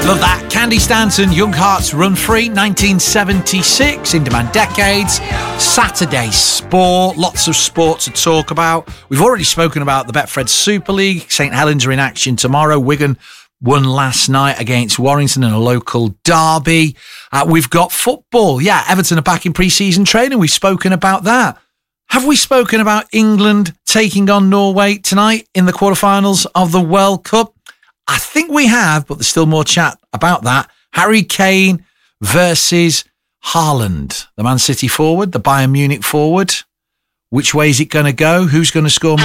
Love that. Candy Stanton, Young Hearts Run Free, 1976, In Demand Decades. Saturday Sport, lots of sport to talk about. We've already spoken about the Betfred Super League. St Helens are in action tomorrow. Wigan won last night against Warrington in a local derby. We've got football. Yeah, Everton are back in pre-season training. We've spoken about that. Have we spoken about England taking on Norway tonight in the quarterfinals of the World Cup? I think we have, but there's still more chat about that. Harry Kane versus Haaland, the Man City forward, the Bayern Munich forward. Which way is it going to go? Who's going to score more?